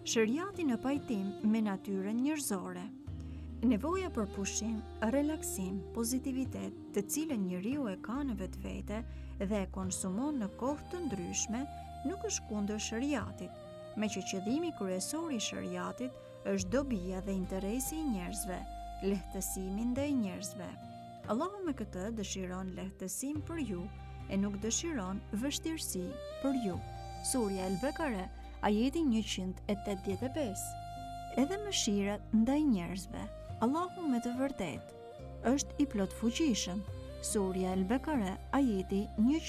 Shariati në pajtim me natyrën njerëzore. Nevoja për pushim, relaksim, pozitivitet, të cilën njeriu e ka në vetvete dhe e konsumon në kohë të ndryshme, nuk është kundër shariatit, meqë qëllimi kryesor i shariatit është dobia dhe interesi i njerëzve, lehtësimi ndaj njerëzve. Allahu me këtë dëshiron lehtësim për ju e nuk dëshiron vështirësi për ju. Surja El-Bekare, ajeti 185. Edhe mëshirat ndaj njerëzve. Allahu me të vërtet është i plot fuqishëm. Surja El-Bekare, ajeti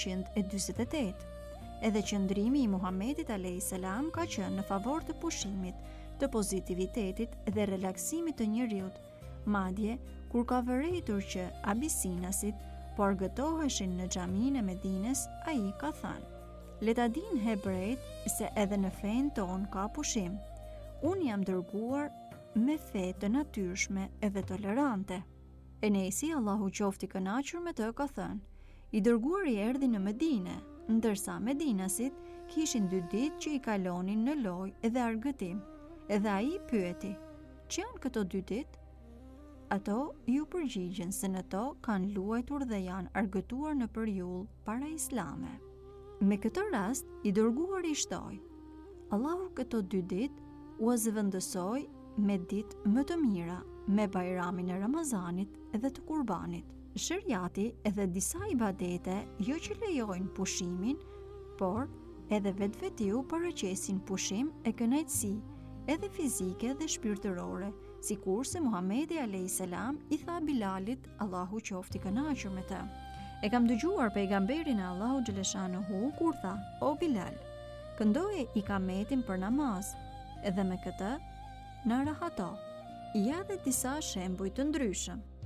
148. Edhe qëndrimi i Muhamedit a.s. ka qenë në favor të pushimit, të pozitivitetit dhe relaksimit të njeriut. Madje, kur ka vërejtur që abisinasit po argëtoheshin në xhaminë e Medines, ai ka thënë: "Le ta dinë hebrejt se edhe në fenë tonë ka pushim. Unë jam dërguar me fe të natyrshme edhe tolerante." Enesi, Allahu qoftë i kënaqur me të, ka thënë: "I dërguari erdhi në Medine, ndërsa Medinasit kishin 2 ditë që i kalonin në lojë dhe argëtim, edhe ai pyeti: "Ç'janë janë këto 2 ditë?" Ato ju përgjigjen se në to kanë luajtur dhe janë argëtuar në përjull para islame. Me këtë rast, i dërguari shtoi: Allahu këto 2 ditë u zëvendësoi me ditë më të mira, me bajramin e Ramazanit dhe të Kurbanit. Shariati edhe disa ibadete jo që lejojnë pushimin, por edhe vetvetiu paraqesin pushim e kënaqësi, edhe fizike dhe shpirtërore, sikur se Muhamedi a.s. i tha Bilalit, Allahu qoftë i kënaqur me të: "E kam dëgjuar pejgamberin e Allahu xhaleshanuhu kur tha: O Bilal, këndoje i kametin për namaz, edhe me këtë na rahato." Ja dhe disa shembuj të ndryshëm.